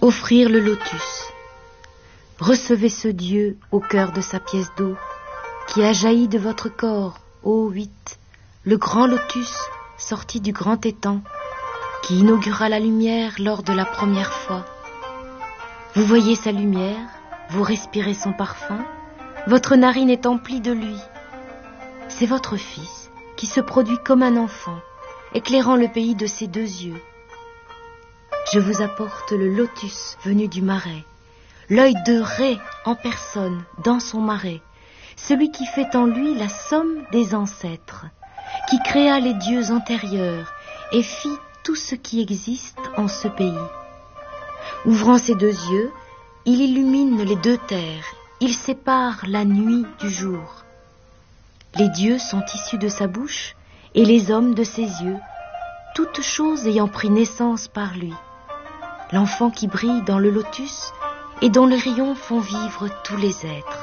Offrir le lotus. Recevez ce Dieu au cœur de sa pièce d'eau, qui a jailli de votre corps, ô 8, le grand lotus sorti du grand étang, qui inaugura la lumière lors de la première fois. Vous voyez sa lumière, vous respirez son parfum, votre narine est emplie de lui. C'est votre Fils qui se produit comme un enfant, éclairant le pays de ses 2 yeux. Je vous apporte le lotus venu du marais, l'œil de Ré en personne dans son marais, celui qui fait en lui la somme des ancêtres, qui créa les dieux antérieurs et fit tout ce qui existe en ce pays. Ouvrant ses 2 yeux, il illumine les 2 terres, il sépare la nuit du jour. Les dieux sont issus de sa bouche et les hommes de ses yeux, toutes choses ayant pris naissance par lui. L'enfant qui brille dans le lotus et dont les rayons font vivre tous les êtres.